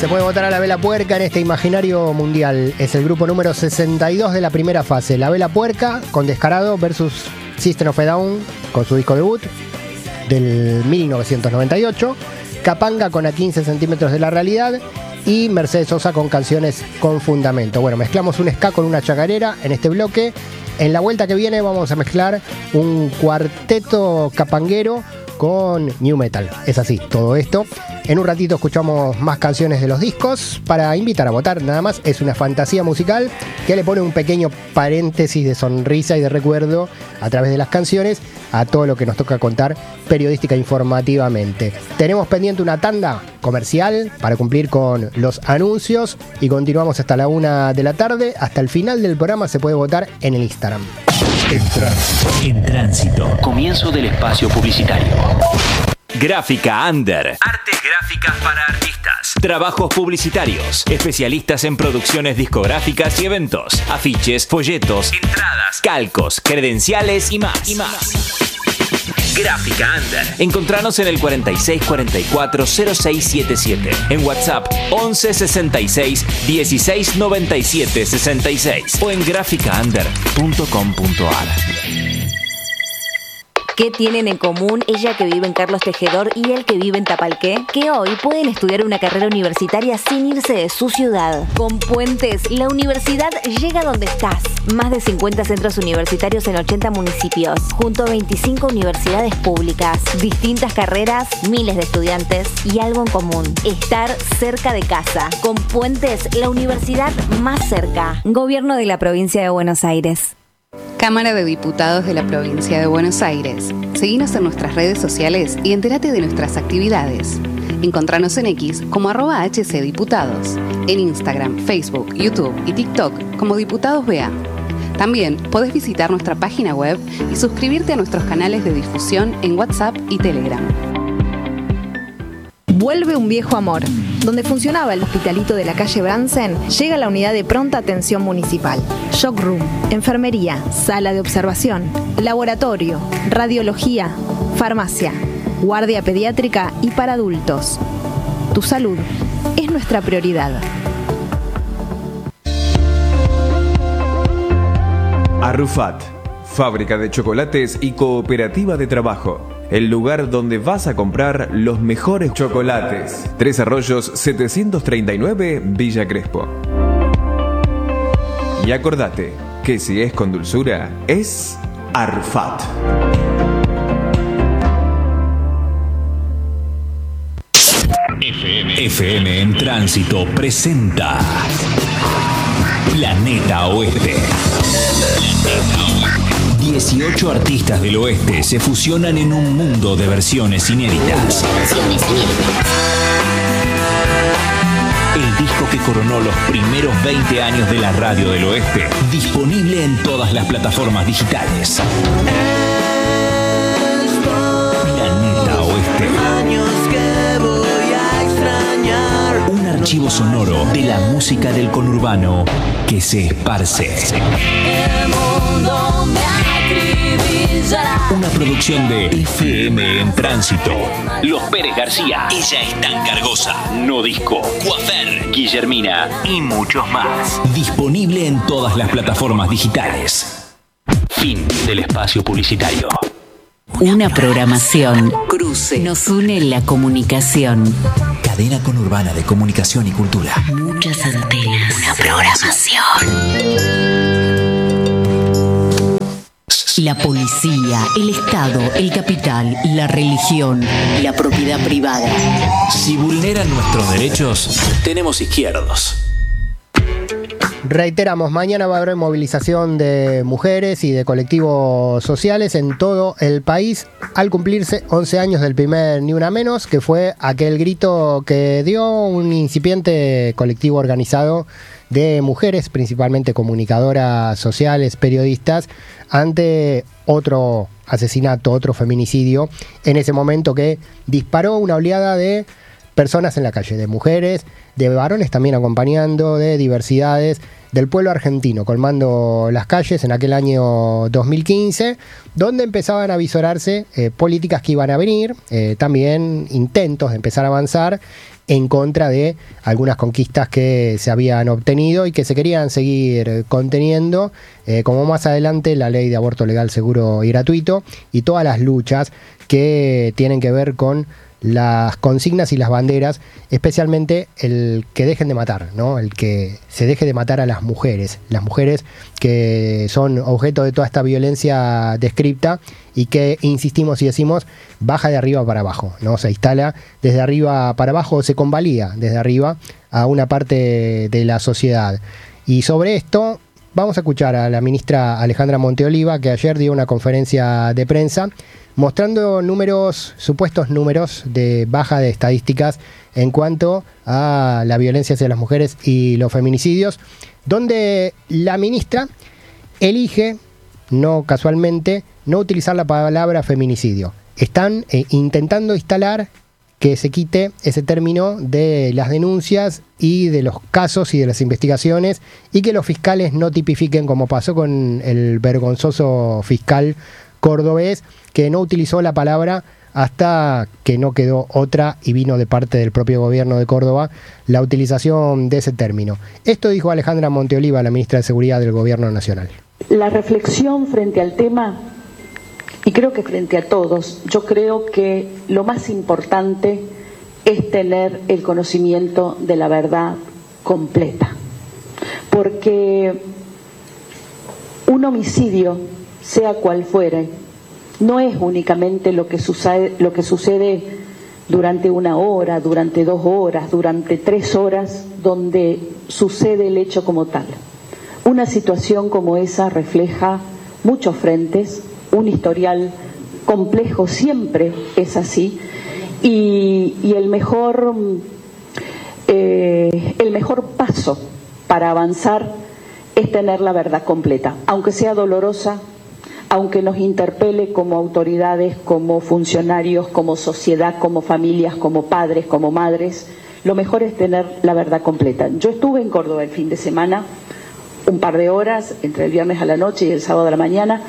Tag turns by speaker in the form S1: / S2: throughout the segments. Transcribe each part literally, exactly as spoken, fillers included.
S1: Se puede votar a La Vela Puerca en este imaginario mundial. Es el grupo número sesenta y dos de la primera fase. La Vela Puerca con Descarado versus System of a Down con su disco debut del mil novecientos noventa y ocho. Capanga con A quince centímetros de la realidad. Y Mercedes Sosa con Canciones con Fundamento. Bueno, mezclamos un ska con una chacarera en este bloque. En la vuelta que viene vamos a mezclar un cuarteto capanguero con new metal. Es así, todo esto. En un ratito escuchamos más canciones de los discos para invitar a votar. Nada más, es una fantasía musical que le pone un pequeño paréntesis de sonrisa y de recuerdo a través de las canciones a todo lo que nos toca contar periodística informativamente. Tenemos pendiente una tanda comercial para cumplir con los anuncios y continuamos hasta la una de la tarde. Hasta el final del programa se puede votar en el Instagram.
S2: En tránsito. En tránsito. Comienzo del espacio publicitario. Gráfica Under. Artes gráficas para artistas. Trabajos publicitarios. Especialistas en producciones discográficas y eventos. Afiches, folletos, entradas, calcos, credenciales y más. Y más. Gráfica Under. Encontranos en el cuarenta y seis cuarenta y cuatro cero seis setenta y siete. En WhatsApp once sesenta y seis dieciséis noventa y siete sesenta y seis. O en gráfica under punto com punto a r.
S3: ¿Qué tienen en común ella que vive en Carlos Tejedor y él que vive en Tapalqué? Que hoy pueden estudiar una carrera universitaria sin irse de su ciudad. Con Puentes, la universidad llega donde estás. Más de cincuenta centros universitarios en ochenta municipios, junto a veinticinco universidades públicas. Distintas carreras, miles de estudiantes y algo en común: estar cerca de casa. Con Puentes, la universidad más cerca. Gobierno de la Provincia de Buenos Aires.
S4: Cámara de Diputados de la Provincia de Buenos Aires. Seguinos en nuestras redes sociales y entérate de nuestras actividades. Encontranos en X como arroba hcdiputados. En Instagram, Facebook, YouTube y TikTok como Diputados B A. También podés visitar nuestra página web y suscribirte a nuestros canales de difusión en WhatsApp y Telegram.
S5: Vuelve un viejo amor. Donde funcionaba el hospitalito de la calle Bransen, llega la unidad de pronta atención municipal. Shock Room, enfermería, sala de observación, laboratorio, radiología, farmacia, guardia pediátrica y para adultos. Tu salud es nuestra prioridad.
S6: Arrufat, fábrica de chocolates y cooperativa de trabajo. El lugar donde vas a comprar los mejores chocolates. Tres Arroyos setecientos treinta y nueve, Villa Crespo. Y acordate que si es con dulzura, es Arrufat.
S2: F M. F M en Tránsito presenta Planeta Oeste. dieciocho artistas del oeste se fusionan en un mundo de versiones inéditas. El disco que coronó los primeros veinte años de la radio del oeste, disponible en todas las plataformas digitales. Planeta Oeste. Un archivo sonoro de la música del conurbano que se esparce. Una producción de F M en Tránsito. Los Pérez García, Ella es tan cargosa, No Disco, Coafer, Guillermina y muchos más. Disponible en todas las plataformas digitales. Fin del espacio publicitario.
S7: Una programación. Cruce. Nos une la comunicación.
S2: Cadena conurbana de comunicación y cultura.
S7: Muchas antenas. Una programación. La policía, el Estado, el capital, la religión, la propiedad privada.
S2: Si vulneran nuestros derechos, tenemos izquierdos.
S1: Reiteramos, mañana va a haber movilización de mujeres y de colectivos sociales en todo el país al cumplirse once años del primer Ni Una Menos, que fue aquel grito que dio un incipiente colectivo organizado de mujeres, principalmente comunicadoras sociales, periodistas, ante otro asesinato, otro feminicidio, en ese momento que disparó una oleada de personas en la calle, de mujeres, de varones también acompañando, de diversidades, del pueblo argentino, colmando las calles en aquel año dos mil quince, donde empezaban a visorarse eh, políticas que iban a venir, eh, también intentos de empezar a avanzar en contra de algunas conquistas que se habían obtenido y que se querían seguir conteniendo, eh, como más adelante la ley de aborto legal, seguro y gratuito, y todas las luchas que tienen que ver con las consignas y las banderas, especialmente el que dejen de matar, ¿no? El que se deje de matar a las mujeres, las mujeres que son objeto de toda esta violencia descripta y que, insistimos y decimos, baja de arriba para abajo, ¿no? Se instala desde arriba para abajo, se convalida desde arriba a una parte de la sociedad. Y sobre esto vamos a escuchar a la ministra Alejandra Monteoliva, que ayer dio una conferencia de prensa mostrando números, supuestos números de baja de estadísticas en cuanto a la violencia hacia las mujeres y los feminicidios, donde la ministra elige, no casualmente, no utilizar la palabra feminicidio. Están eh, intentando instalar que se quite ese término de las denuncias y de los casos y de las investigaciones, y que los fiscales no tipifiquen, como pasó con el vergonzoso fiscal cordobés, que no utilizó la palabra hasta que no quedó otra y vino de parte del propio gobierno de Córdoba la utilización de ese término. Esto dijo Alejandra Monteoliva, la ministra de Seguridad del Gobierno Nacional.
S8: La reflexión frente al tema, y creo que frente a todos, yo creo que lo más importante es tener el conocimiento de la verdad completa. Porque un homicidio, sea cual fuere, no es únicamente lo que sucede, lo que sucede durante una hora, durante dos horas, durante tres horas, donde sucede el hecho como tal. Una situación como esa refleja muchos frentes, un historial complejo, siempre es así, y, y el mejor, eh, el mejor paso para avanzar es tener la verdad completa, aunque sea dolorosa, aunque nos interpele como autoridades, como funcionarios, como sociedad, como familias, como padres, como madres. Lo mejor es tener la verdad completa. Yo estuve en Córdoba el fin de semana, un par de horas, entre el viernes a la noche y el sábado a la mañana.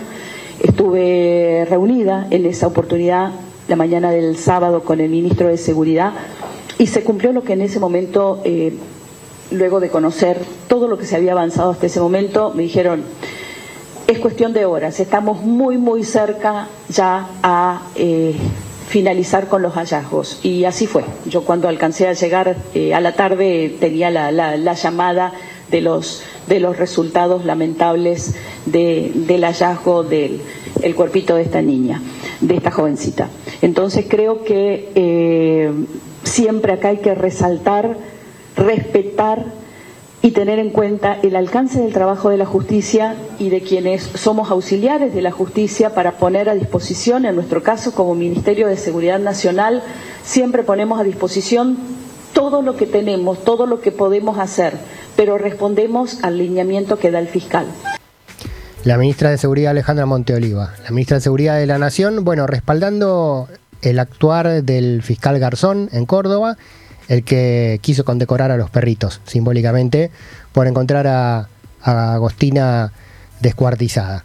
S8: Estuve reunida en esa oportunidad, la mañana del sábado, con el ministro de Seguridad, y se cumplió lo que en ese momento, eh, luego de conocer todo lo que se había avanzado hasta ese momento, me dijeron: es cuestión de horas, estamos muy muy cerca ya a eh, finalizar con los hallazgos. Y así fue. Yo cuando alcancé a llegar eh, a la tarde tenía la, la, la llamada de los, de los resultados lamentables de, del hallazgo del el cuerpito de esta niña, de esta jovencita. Entonces creo que eh, siempre acá hay que resaltar, respetar y tener en cuenta el alcance del trabajo de la justicia y de quienes somos auxiliares de la justicia, para poner a disposición, en nuestro caso como Ministerio de Seguridad Nacional, siempre ponemos a disposición todo lo que tenemos, todo lo que podemos hacer, pero respondemos al lineamiento que da el fiscal.
S1: La ministra de Seguridad Alejandra Monteoliva, la ministra de Seguridad de la Nación, bueno, respaldando el actuar del fiscal Garzón en Córdoba, el que quiso condecorar a los perritos, simbólicamente, por encontrar a, a Agostina descuartizada.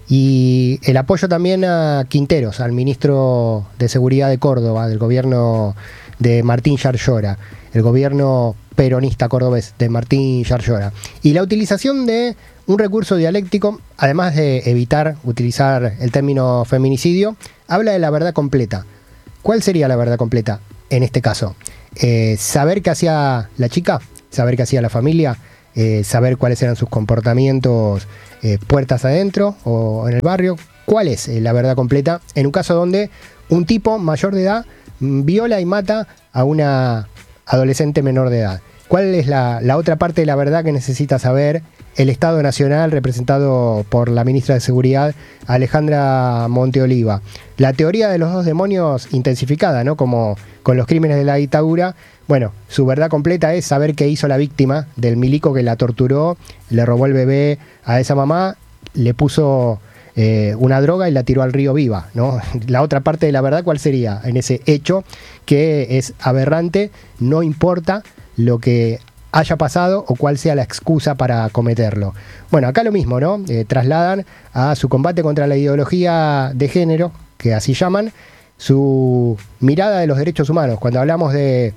S1: Y el apoyo también a Quinteros, al ministro de Seguridad de Córdoba, del gobierno de Martín Yarlora, el gobierno peronista cordobés de Martín Yarlora. Y la utilización de un recurso dialéctico, además de evitar utilizar el término feminicidio, habla de la verdad completa. ¿Cuál sería la verdad completa en este caso? Eh, saber qué hacía la chica, saber qué hacía la familia, eh, saber cuáles eran sus comportamientos eh, puertas adentro o en el barrio. ¿Cuál es eh, la verdad completa en un caso donde un tipo mayor de edad viola y mata a una adolescente menor de edad? ¿Cuál es la, la otra parte de la verdad que necesita saber el Estado Nacional, representado por la ministra de Seguridad, Alejandra Monteoliva? La teoría de los dos demonios intensificada, ¿no? Como con los crímenes de la dictadura. Bueno, su verdad completa es saber qué hizo la víctima del milico que la torturó, le robó el bebé a esa mamá, le puso eh, una droga y la tiró al río viva, ¿no? La otra parte de la verdad, ¿cuál sería en ese hecho que es aberrante? No importa lo que haya pasado o cuál sea la excusa para cometerlo. Bueno, acá lo mismo, ¿no? Eh, trasladan a su combate contra la ideología de género, que así llaman, su mirada de los derechos humanos. Cuando hablamos de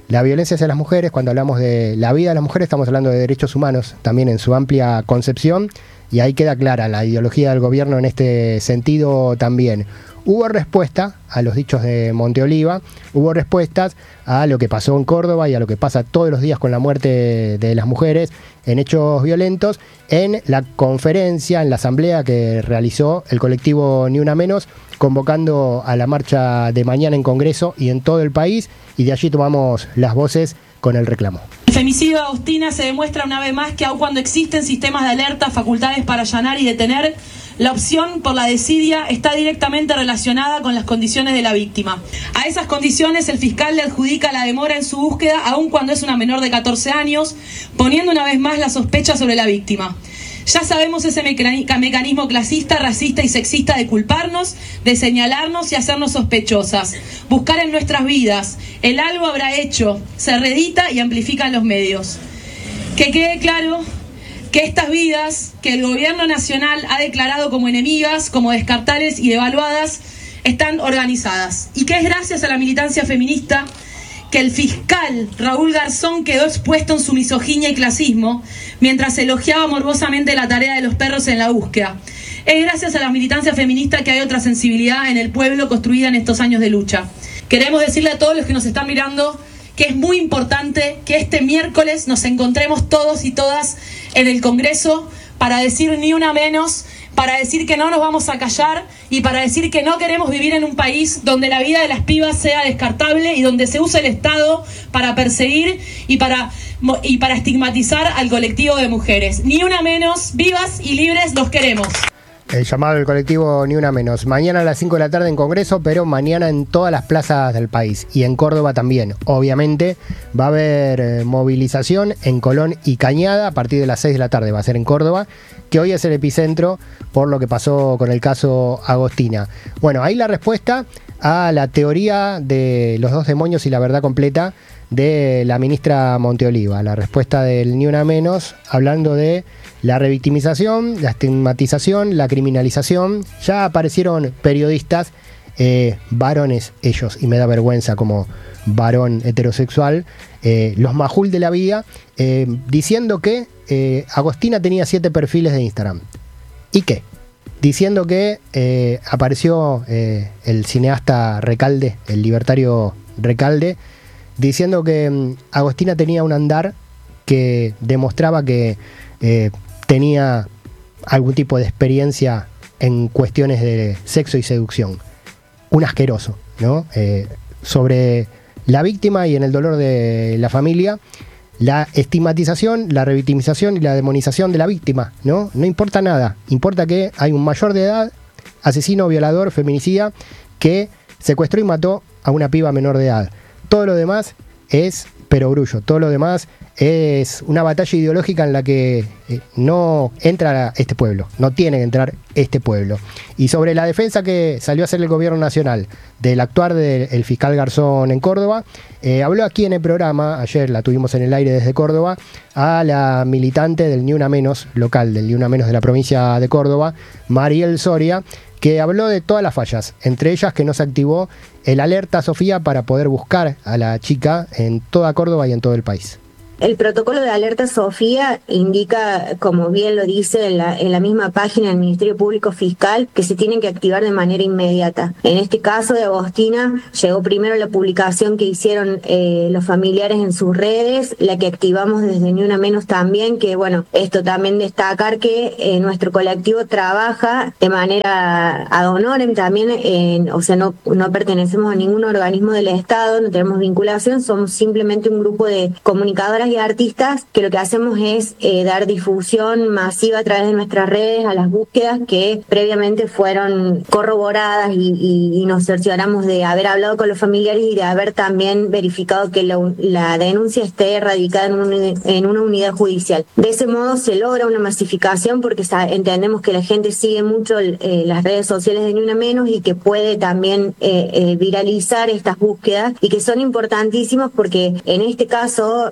S1: la violencia hacia las mujeres, cuando hablamos de la vida de las mujeres, estamos hablando de derechos humanos, también en su amplia concepción, y ahí queda clara la ideología del gobierno en este sentido también. Hubo respuesta a los dichos de Monteoliva, hubo respuestas a lo que pasó en Córdoba y a lo que pasa todos los días con la muerte de las mujeres en hechos violentos, en la conferencia, en la asamblea que realizó el colectivo Ni Una Menos, convocando a la marcha de mañana en Congreso y en todo el país, y de allí tomamos las voces con el reclamo.
S9: El femicidio de Agostina se demuestra una vez más que aun cuando existen sistemas de alerta, facultades para allanar y detener, la opción por la desidia está directamente relacionada con las condiciones de la víctima. A esas condiciones el fiscal le adjudica la demora en su búsqueda, aun cuando es una menor de catorce años, poniendo una vez más la sospecha sobre la víctima. Ya sabemos ese mecanismo clasista, racista y sexista de culparnos, de señalarnos y hacernos sospechosas. Buscar en nuestras vidas el algo habrá hecho, se reedita y amplifica en los medios. Que quede claro que estas vidas que el gobierno nacional ha declarado como enemigas, como descartables y devaluadas, están organizadas. Y que es gracias a la militancia feminista que el fiscal Raúl Garzón quedó expuesto en su misoginia y clasismo mientras elogiaba morbosamente la tarea de los perros en la búsqueda. Es gracias a la militancia feminista que hay otra sensibilidad en el pueblo construida en estos años de lucha. Queremos decirle a todos los que nos están mirando que es muy importante que este miércoles nos encontremos todos y todas en el Congreso para decir ni una menos, para decir que no nos vamos a callar y para decir que no queremos vivir en un país donde la vida de las pibas sea descartable y donde se use el Estado para perseguir y para, y para estigmatizar al colectivo de mujeres. Ni una menos, vivas y libres los queremos.
S1: El llamado del colectivo Ni Una Menos. Mañana a las cinco de la tarde en Congreso, pero mañana en todas las plazas del país. Y en Córdoba también. Obviamente va a haber eh, movilización en Colón y Cañada a partir de las seis de la tarde. Va a ser en Córdoba, que hoy es el epicentro por lo que pasó con el caso Agostina. Bueno, ahí la respuesta a la teoría de los dos demonios y la verdad completa de la ministra Monteoliva. La respuesta del Ni Una Menos, hablando de la revictimización, la estigmatización, la criminalización. Ya aparecieron periodistas, eh, varones ellos, y me da vergüenza como varón heterosexual, eh, los majul de la vida, eh, diciendo que eh, Agostina tenía siete perfiles de Instagram. ¿Y qué? Diciendo que eh, apareció eh, el cineasta Recalde, el libertario Recalde, diciendo que um, Agostina tenía un andar que demostraba que eh, tenía algún tipo de experiencia en cuestiones de sexo y seducción. Un asqueroso, ¿no? Eh, sobre la víctima y en el dolor de la familia, la estigmatización, la revictimización y la demonización de la víctima, ¿no? No importa nada, importa que hay un mayor de edad, asesino, violador, feminicida, que secuestró y mató a una piba menor de edad. Todo lo demás es perogrullo, todo lo demás es una batalla ideológica en la que eh, no entra este pueblo, no tiene que entrar este pueblo. Y sobre la defensa que salió a hacer el gobierno nacional del actuar del fiscal Garzón en Córdoba, eh, habló aquí en el programa, ayer la tuvimos en el aire desde Córdoba, a la militante del Ni Una Menos local, del Ni Una Menos de la provincia de Córdoba, Mariel Soria, que habló de todas las fallas, entre ellas que no se activó el alerta Sofía para poder buscar a la chica en toda Córdoba y en todo el país.
S10: El protocolo de alerta Sofía indica, como bien lo dice en la, en la misma página del Ministerio Público Fiscal, que se tienen que activar de manera inmediata. En este caso de Agostina, llegó primero la publicación que hicieron eh, los familiares en sus redes, la que activamos desde Ni Una Menos también, que bueno, esto también destacar que eh, nuestro colectivo trabaja de manera ad honorem también, en, o sea, no, no pertenecemos a ningún organismo del Estado, no tenemos vinculación, somos simplemente un grupo de comunicadoras y artistas que lo que hacemos es eh, dar difusión masiva a través de nuestras redes a las búsquedas que previamente fueron corroboradas y, y, y nos cercioramos de haber hablado con los familiares y de haber también verificado que la, la denuncia esté radicada en, un, en una unidad judicial. De ese modo se logra una masificación porque entendemos que la gente sigue mucho eh, las redes sociales de Ni Una Menos y que puede también eh, eh, viralizar estas búsquedas y que son importantísimas porque en este caso particular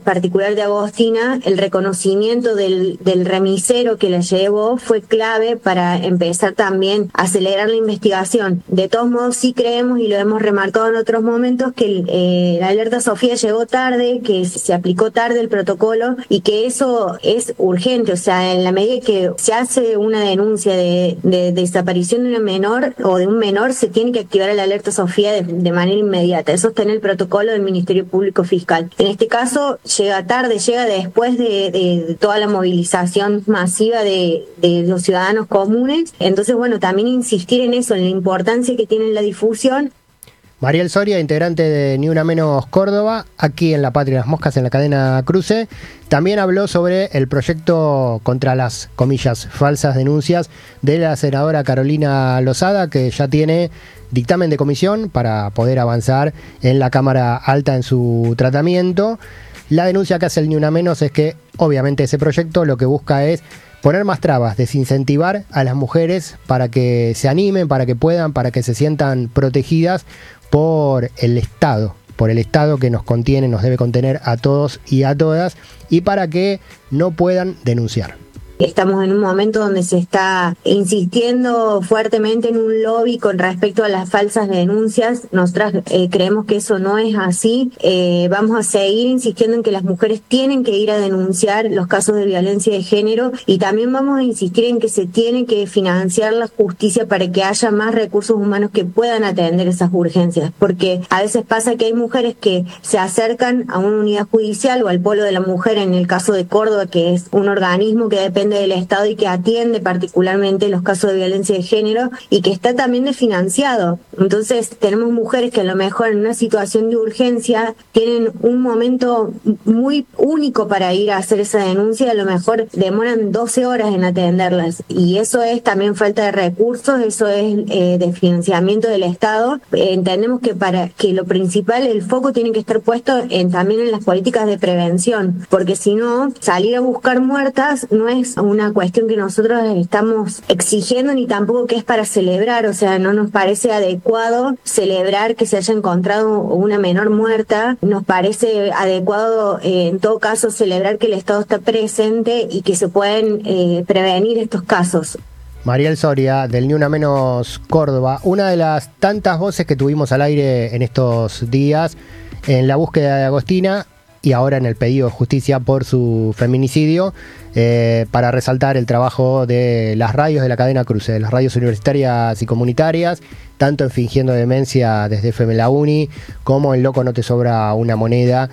S10: haber de Agostina, el reconocimiento del, del remisero que la llevó fue clave para empezar también a acelerar la investigación. De todos modos, sí creemos, y lo hemos remarcado en otros momentos, que eh, la alerta Sofía llegó tarde, que se aplicó tarde el protocolo y que eso es urgente. O sea, en la medida que se hace una denuncia de, de, de desaparición de una menor o de un menor, se tiene que activar la alerta Sofía de, de manera inmediata. Eso está en el protocolo del Ministerio Público Fiscal. En este caso, llega tarde, llega después de, de, de toda la movilización masiva de, de los ciudadanos comunes. Entonces, bueno, también insistir en eso, en la importancia que tiene la difusión.
S1: Mariel Soria, integrante de Ni Una Menos Córdoba, aquí en La Patria de las Moscas, en la cadena Cruce, también habló sobre el proyecto contra las, comillas, falsas denuncias de la senadora Carolina Lozada, que ya tiene dictamen de comisión para poder avanzar en la Cámara Alta en su tratamiento. La denuncia que hace el Ni Una Menos es que, obviamente, ese proyecto lo que busca es poner más trabas, desincentivar a las mujeres para que se animen, para que puedan, para que se sientan protegidas por el Estado, por el Estado que nos contiene, nos debe contener a todos y a todas, y para que no puedan denunciar.
S10: Estamos en un momento donde se está insistiendo fuertemente en un lobby con respecto a las falsas denuncias. Nosotras eh, creemos que eso no es así. Eh, vamos a seguir insistiendo en que las mujeres tienen que ir a denunciar los casos de violencia de género, y también vamos a insistir en que se tiene que financiar la justicia para que haya más recursos humanos que puedan atender esas urgencias, porque a veces pasa que hay mujeres que se acercan a una unidad judicial o al Polo de la Mujer, en el caso de Córdoba, que es un organismo que depende del Estado y que atiende particularmente los casos de violencia de género y que está también desfinanciado. Entonces tenemos mujeres que a lo mejor en una situación de urgencia tienen un momento muy único para ir a hacer esa denuncia, a lo mejor demoran doce horas en atenderlas, y eso es también falta de recursos, eso es eh, desfinanciamiento del Estado. Eh, entendemos que para que lo principal, el foco tiene que estar puesto en, también en las políticas de prevención, porque si no, salir a buscar muertas no es una cuestión que nosotros estamos exigiendo, ni tampoco que es para celebrar. O sea, no nos parece adecuado celebrar que se haya encontrado una menor muerta. Nos parece adecuado, eh, en todo caso, celebrar que el Estado está presente y que se pueden eh, prevenir estos casos.
S1: Mariel Soria, del Ni Una Menos Córdoba, una de las tantas voces que tuvimos al aire en estos días en la búsqueda de Agostina y ahora en el pedido de justicia por su feminicidio, eh, para resaltar el trabajo de las radios de la cadena Cruce, de las radios universitarias y comunitarias, tanto en Fingiendo Demencia desde F M La Uni, como en Loco No Te Sobra Una Moneda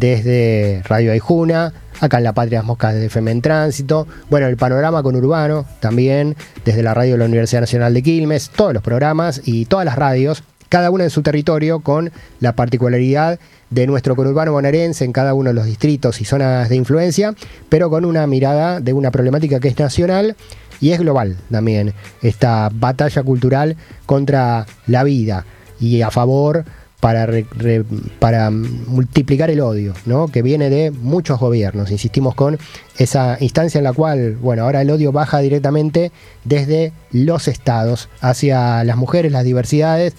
S1: desde Radio Aijuna, acá en La Patria de las Moscas desde F M en Tránsito, bueno, el panorama conurbano también desde la radio de la Universidad Nacional de Quilmes, todos los programas y todas las radios, cada una en su territorio, con la particularidad de nuestro conurbano bonaerense en cada uno de los distritos y zonas de influencia, pero con una mirada de una problemática que es nacional y es global también, esta batalla cultural contra la vida y a favor para, re, re, para multiplicar el odio, ¿no?, que viene de muchos gobiernos. Insistimos con esa instancia en la cual, bueno, ahora el odio baja directamente desde los estados hacia las mujeres, las diversidades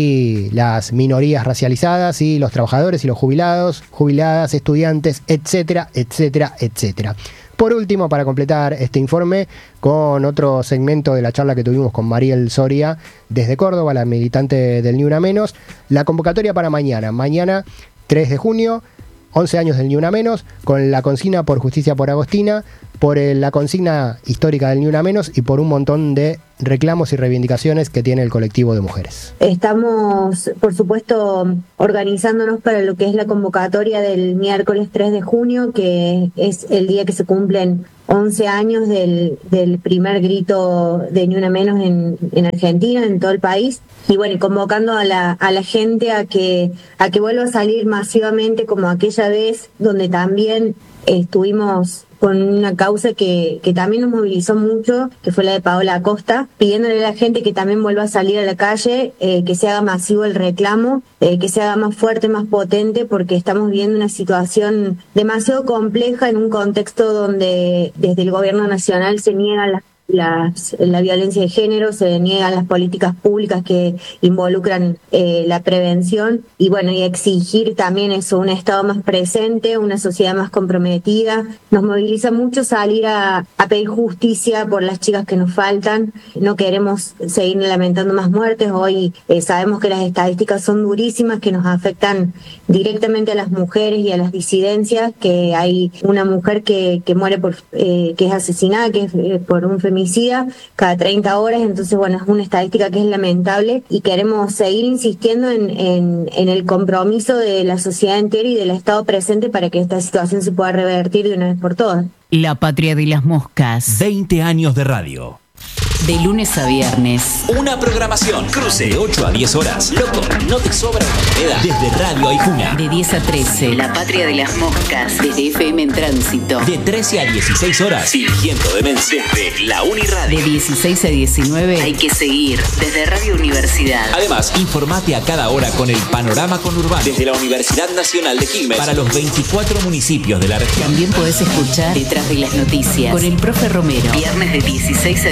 S1: y las minorías racializadas y los trabajadores y los jubilados, jubiladas, estudiantes, etcétera, etcétera, etcétera. Por último, para completar este informe, con otro segmento de la charla que tuvimos con Mariel Soria desde Córdoba, la militante del Ni Una Menos, la convocatoria para mañana, mañana tres de junio, once años del Ni Una Menos, con la consigna por justicia por Agostina, por el, la consigna histórica del Ni Una Menos y por un montón de reclamos y reivindicaciones que tiene el colectivo de mujeres.
S10: Estamos, por supuesto, organizándonos para lo que es la convocatoria del miércoles tres de junio, que es el día que se cumplen once años del, del primer grito de Ni Una Menos en, en Argentina, en todo el país. Y bueno, convocando a la, a la gente a que, a que vuelva a salir masivamente como aquella vez donde también estuvimos con una causa que, que también nos movilizó mucho, que fue la de Paola Acosta, pidiéndole a la gente que también vuelva a salir a la calle, eh, que se haga masivo el reclamo, eh, que se haga más fuerte, más potente, porque estamos viviendo una situación demasiado compleja en un contexto donde desde el gobierno nacional se niegan las las, la violencia de género, se deniegan las políticas públicas que involucran eh, la prevención y bueno, y exigir también eso, un Estado más presente, una sociedad más comprometida. Nos moviliza mucho salir a, a pedir justicia por las chicas que nos faltan. No queremos seguir lamentando más muertes. Hoy eh, sabemos que las estadísticas son durísimas, que nos afectan directamente a las mujeres y a las disidencias, que hay una mujer que, que muere por eh, que es asesinada, que es eh, por un femicida cada treinta horas. Entonces bueno, es una estadística que es lamentable y queremos seguir insistiendo en, en, en el compromiso de la sociedad entera y del Estado presente para que esta situación se pueda revertir de una vez por todas.
S7: La patria de las moscas.
S2: veinte años de radio.
S7: De lunes a viernes.
S2: Una programación. Cruce de ocho a diez horas. Loco, no te sobra una moneda. Desde Radio Aijuna.
S7: De diez a trece. La patria de las moscas. Desde F M en Tránsito.
S2: De trece a dieciséis horas. Dirigiendo Demencia. Desde la Uniradio.
S7: De dieciséis a diecinueve. Hay que seguir. Desde Radio Universidad.
S2: Además, informate a cada hora con el panorama conurbano. Desde la Universidad Nacional de Quilmes. Para los veinticuatro municipios de la región.
S7: También podés escuchar Detrás de las Noticias. Con el profe Romero. Viernes de dieciséis a